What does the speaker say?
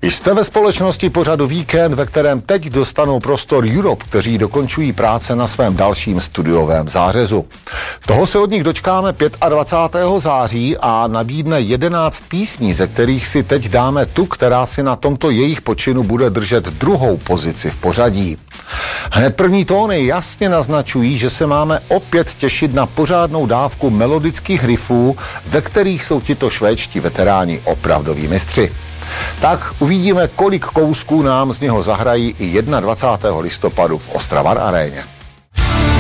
Jste ve společnosti pořadu Víkend, ve kterém teď dostanou prostor Europe, kteří dokončují práce na svém dalším studiovém zářezu. Toho se od nich dočkáme 25. září a nabídne 11 písní, ze kterých si teď dáme tu, která si na tomto jejich počinu bude držet druhou pozici v pořadí. Hned první tóny jasně naznačují, že se máme opět těšit na pořádnou dávku melodických riffů, ve kterých jsou tito švédští veteráni opravdoví mistři. Tak uvidíme, kolik kousků nám z něho zahrají i 21. listopadu v Ostravar aréně.